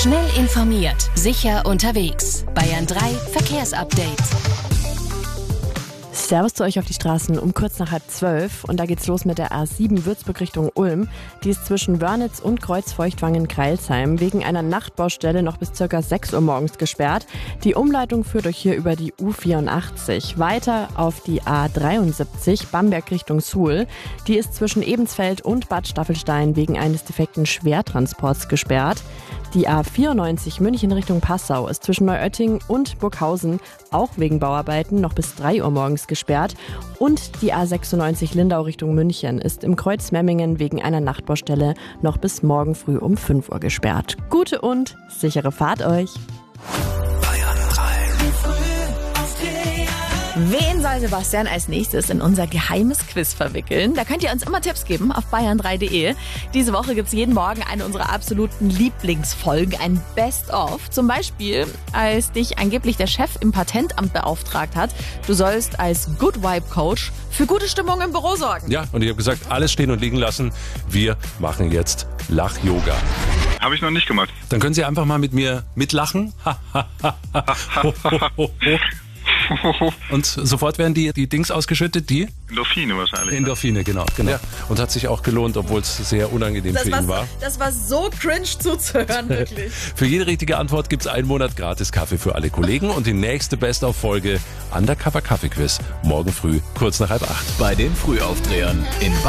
Schnell informiert, sicher unterwegs. Bayern 3 Verkehrsupdate. Servus zu euch auf die Straßen um kurz nach 11:30 und da geht's los mit der A7 Würzburg Richtung Ulm. Die ist zwischen Wörnitz und Kreuzfeuchtwangen-Kreilsheim wegen einer Nachtbaustelle noch bis ca. 6 Uhr morgens gesperrt. Die Umleitung führt euch hier über die U84. Weiter auf die A73 Bamberg Richtung Suhl. Die ist zwischen Ebensfeld und Bad Staffelstein wegen eines defekten Schwertransports gesperrt. Die A94 München Richtung Passau ist zwischen Neuötting und Burghausen auch wegen Bauarbeiten noch bis 3 Uhr morgens gesperrt. Und die A96 Lindau Richtung München ist im Kreuz Memmingen wegen einer Nachtbaustelle noch bis morgen früh um 5 Uhr gesperrt. Gute und sichere Fahrt euch! Wen soll Sebastian als nächstes in unser geheimes Quiz verwickeln? Da könnt ihr uns immer Tipps geben auf bayern3.de. Diese Woche gibt's jeden Morgen eine unserer absoluten Lieblingsfolgen, ein Best-of. Zum Beispiel, als dich angeblich der Chef im Patentamt beauftragt hat, du sollst als Good Vibe Coach für gute Stimmung im Büro sorgen. Ja, und ich habe gesagt, alles stehen und liegen lassen. Wir machen jetzt Lach-Yoga. Habe ich noch nicht gemacht. Dann können Sie einfach mal mit mir mitlachen. Und sofort werden die Dings ausgeschüttet, die? Endorphine wahrscheinlich. Endorphine, genau. Ja. Und hat sich auch gelohnt, obwohl es sehr unangenehm für ihn war. Das war so cringe zuzuhören, wirklich. Für jede richtige Antwort gibt es 1 Monat gratis Kaffee für alle Kollegen und die nächste Best-of-Folge Undercover Kaffee-Quiz morgen früh, kurz nach 7:30. Bei den Frühaufdrehern in